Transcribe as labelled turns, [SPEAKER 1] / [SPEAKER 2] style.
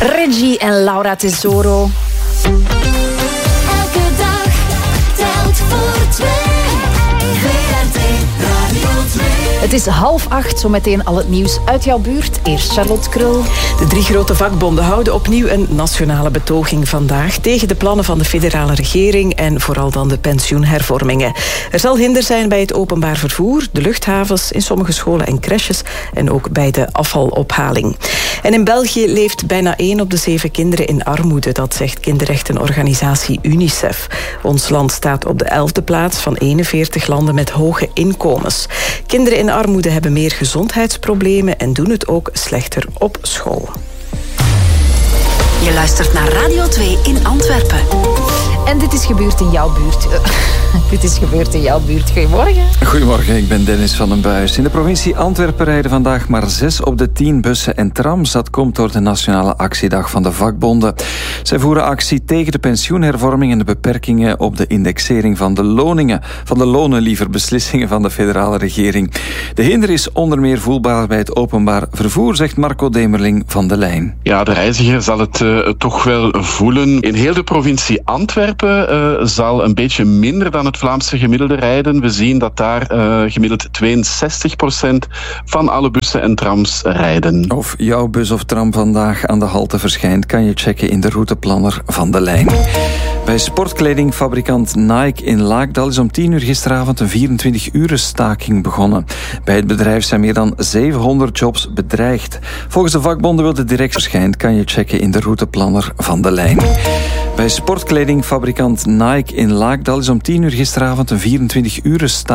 [SPEAKER 1] Reggie en Laura Tesoro.
[SPEAKER 2] Elke dag telt voor twee. VRT Radio 2.
[SPEAKER 1] Het is 7:30, zometeen al het nieuws uit jouw buurt. Eerst Charlotte Krul.
[SPEAKER 3] De 3 grote vakbonden houden opnieuw een nationale betoging vandaag tegen de plannen van de federale regering en vooral dan de pensioenhervormingen. Er zal hinder zijn bij het openbaar vervoer, de luchthavens, in sommige scholen en crèches en ook bij de afvalophaling. En in België leeft bijna 1 op de 7 kinderen in armoede, dat zegt kinderrechtenorganisatie UNICEF. Ons land staat op de 11e plaats van 41 landen met hoge inkomens. Kinderen in armoede hebben meer gezondheidsproblemen en doen het ook slechter op school.
[SPEAKER 4] Je luistert naar Radio 2 in Antwerpen.
[SPEAKER 1] En dit is gebeurd in jouw buurt. Dit is gebeurd in jouw buurt. Goedemorgen.
[SPEAKER 5] Goedemorgen, ik ben Dennis van den Buis. In de provincie Antwerpen rijden vandaag maar 6 op de 10 bussen en trams. Dat komt door de Nationale Actiedag van de vakbonden. Zij voeren actie tegen de pensioenhervorming en de beperkingen op de indexering van de lonen, beslissingen van de federale regering. De hinder is onder meer voelbaar bij het openbaar vervoer, zegt Marco Demerling van De Lijn.
[SPEAKER 6] Ja, de reiziger zal het toch wel voelen. In heel de provincie Antwerpen zal een beetje minder dan het Vlaamse gemiddelde rijden. We zien dat daar gemiddeld 62% van alle bussen en trams rijden.
[SPEAKER 5] Of jouw bus of tram vandaag aan de halte verschijnt, kan je checken in de routeplanner van De Lijn. Bij sportkledingfabrikant Nike in Laakdal is om 10:00 gisteravond een 24-uren staking begonnen. Bij het bedrijf zijn meer dan 700 jobs bedreigd. Volgens de vakbonden wil de directie verschijnt, kan je checken in de routeplanner van De Lijn. Bij sportkledingfabrikant Nike in Laakdal is om 10:00 gisteravond een 24-uren staking